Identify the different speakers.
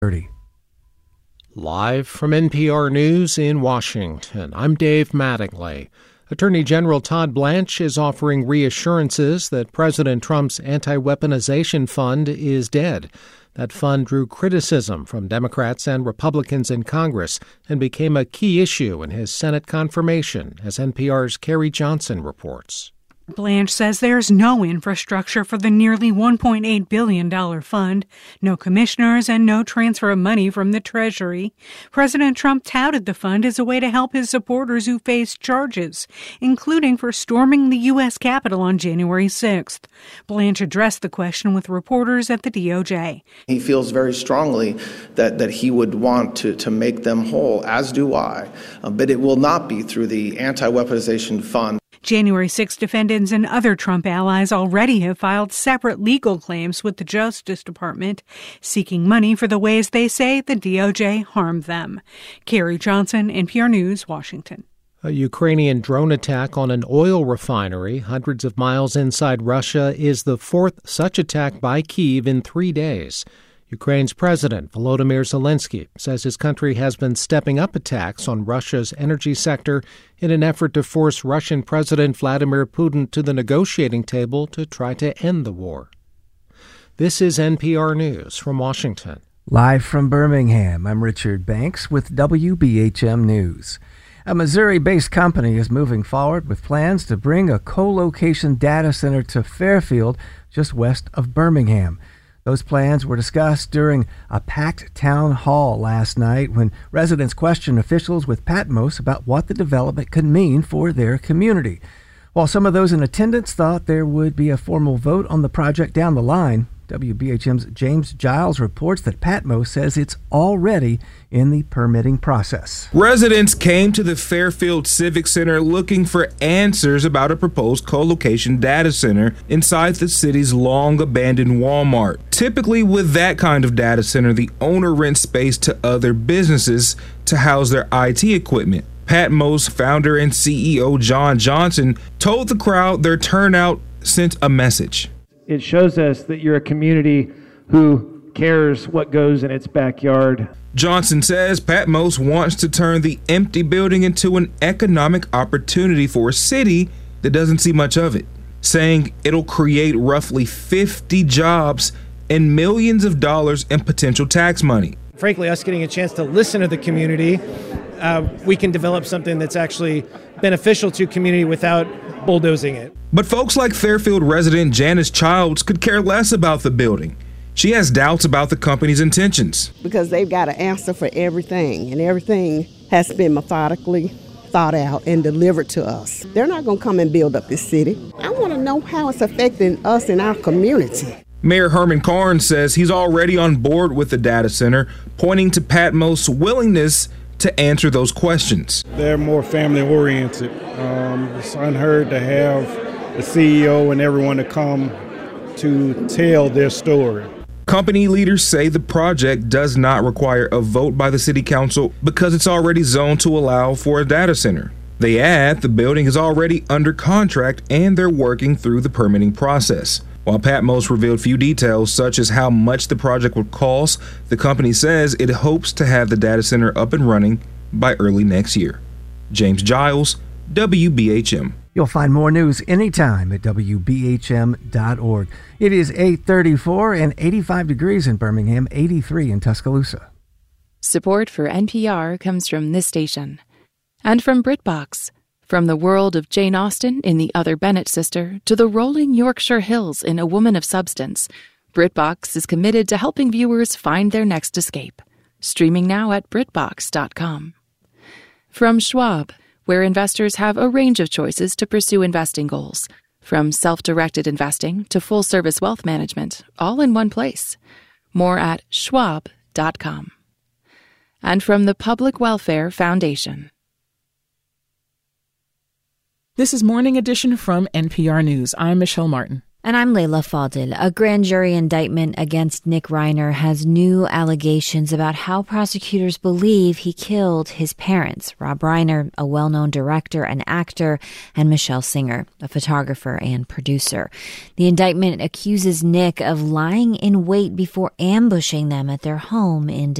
Speaker 1: 30.
Speaker 2: Live from NPR News in Washington, I'm Dave Mattingly. Attorney General Todd Blanche is offering reassurances that President Trump's anti-weaponization fund is dead. That fund drew criticism from Democrats and Republicans in Congress and became a key issue in his Senate confirmation, as NPR's Carrie Johnson reports.
Speaker 3: Blanche says there's no infrastructure for the nearly $1.8 billion fund, no commissioners, and no transfer of money from the Treasury. President Trump touted the fund as a way to help his supporters who face charges, including for storming the U.S. Capitol on January 6th. Blanche addressed the question with reporters at the DOJ.
Speaker 4: He feels very strongly that he would want to make them whole, as do I, but it will not be through the anti-weaponization fund.
Speaker 3: January 6 defendants and other Trump allies already have filed separate legal claims with the Justice Department, seeking money for the ways they say the DOJ harmed them. Carrie Johnson, NPR News, Washington.
Speaker 2: A Ukrainian drone attack on an oil refinery hundreds of miles inside Russia is the fourth such attack by Kyiv in 3 days. Ukraine's President Volodymyr Zelensky says his country has been stepping up attacks on Russia's energy sector in an effort to force Russian President Vladimir Putin to the negotiating table to try to end the war. This is NPR News from Washington.
Speaker 1: Live from Birmingham, I'm Richard Banks with WBHM News. A Missouri-based company is moving forward with plans to bring a co-location data center to Fairfield, just west of Birmingham. Those plans were discussed during a packed town hall last night when residents questioned officials with Patmos about what the development could mean for their community. While some of those in attendance thought there would be a formal vote on the project down the line, WBHM's James Giles reports that Patmos says it's already in the permitting process.
Speaker 5: Residents came to the Fairfield Civic Center looking for answers about a proposed co-location data center inside the city's long-abandoned Walmart. Typically, with that kind of data center, the owner rents space to other businesses to house their IT equipment. Patmos founder and CEO John Johnson told the crowd their turnout sent a message.
Speaker 6: It shows us that you're a community who cares what goes in its backyard.
Speaker 5: Johnson says Patmos wants to turn the empty building into an economic opportunity for a city that doesn't see much of it, saying it'll create roughly 50 jobs and millions of dollars in potential tax money.
Speaker 6: Frankly, us getting a chance to listen to the community, we can develop something that's actually beneficial to community without bulldozing it.
Speaker 5: But folks like Fairfield resident Janice Childs could care less about the building. She has doubts about the company's intentions.
Speaker 7: Because they've got an answer for everything, and everything has been methodically thought out and delivered to us. They're not going to come and build up this city. I want to know how it's affecting us in our community.
Speaker 5: Mayor Herman Carnes says he's already on board with the data center, pointing to Patmos' willingness to answer those questions.
Speaker 8: They're more family-oriented. It's unheard to have the CEO and everyone to come to tell their story.
Speaker 5: Company leaders say the project does not require a vote by the city council because it's already zoned to allow for a data center. They add the building is already under contract and they're working through the permitting process. While Patmos revealed few details, such as how much the project would cost, the company says it hopes to have the data center up and running by early next year. James Giles, WBHM.
Speaker 1: You'll find more news anytime at WBHM.org. It is 8:34 and 85 degrees in Birmingham, 83 in Tuscaloosa.
Speaker 9: Support for NPR comes from this station and from BritBox. From the world of Jane Austen in The Other Bennett Sister to the rolling Yorkshire Hills in A Woman of Substance, BritBox is committed to helping viewers find their next escape. Streaming now at BritBox.com. From Schwab, where investors have a range of choices to pursue investing goals, from self-directed investing to full-service wealth management, all in one place. More at Schwab.com. And from the Public Welfare Foundation.
Speaker 10: This is Morning Edition from NPR News. I'm Michelle Martin. And I'm Layla Fadil. A grand jury indictment against Nick Reiner has new allegations about how prosecutors believe he killed his parents, Rob Reiner, a well-known director and actor, and Michelle Singer, a photographer and producer. The indictment accuses Nick of lying in wait before ambushing them at their home in